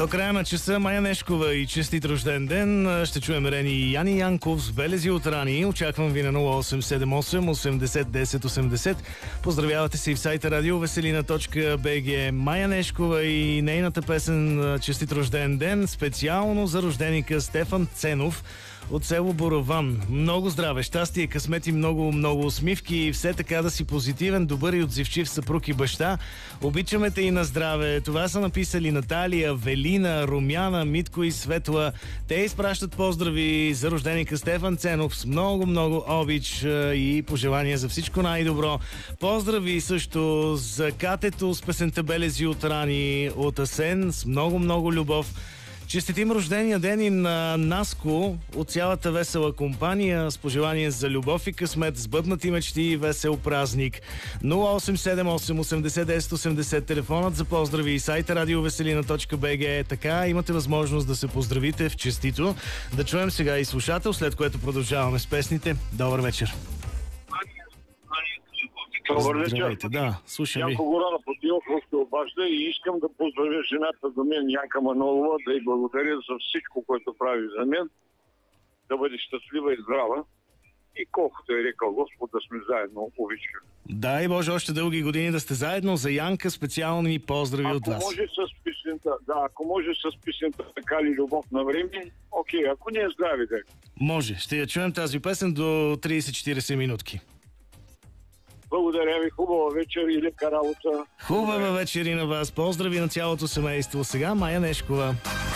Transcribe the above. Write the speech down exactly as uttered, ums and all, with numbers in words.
До края на часа Майя Нешкова и честит рожден ден. Ще чуем Рени и Яни Янков с белези от рани. Очаквам ви на нула осем седем осем осемдесет десет осемдесет. Поздравявате се и в сайта радиовеселина точка би джи. Майя Нешкова и нейната песен "Честит рожден ден" специално за рожденика Стефан Ценов от село Борован. Много здраве, щастие, късмет и много, много усмивки и все така да си позитивен, добър и отзивчив съпруг и баща. Обичаме те и на здраве. Това са написали Наталия, Велина, Румяна, Митко и Светла. Те изпращат поздрави за рожденика Стефан Ценов с много, много обич и пожелания за всичко най-добро. Поздрави също за Катето с песента "Белези от рани" от Асен с много, много любов. Честитим рождения ден и на Наско от цялата весела компания с пожелание за любов и късмет, сбъднати мечти и весел празник. нула осем седем осем осемдесет десет осемдесет телефонът за поздрави и сайта радиовеселина точка би джи. Така имате възможност да се поздравите в честито. Да чуем сега и слушател, след което продължаваме с песните. Добър вечер. Добър вечер. Здравейте, да, слушам ви. Янко Горана Потилов се обажда и искам да поздравя жената до мен, Янка Манолова, да й благодаря за всичко, което прави за мен, да бъде щастлива и здрава и колкото е рекал Господ, да сме заедно, обичка. Дай Боже, още дълги години да сте заедно. За Янка специални поздрави ако от вас. Може с писента, да, ако може с писента "Така ли любов на време", окей, ако не е здрави, да. Може, ще я чуем тази песен до трийсет-четирийсет минутки. Благодаря ви, хубава вечер и лека работа. Хубава вечер и на вас. Поздрави на цялото семейство. Сега Майя Нешкова.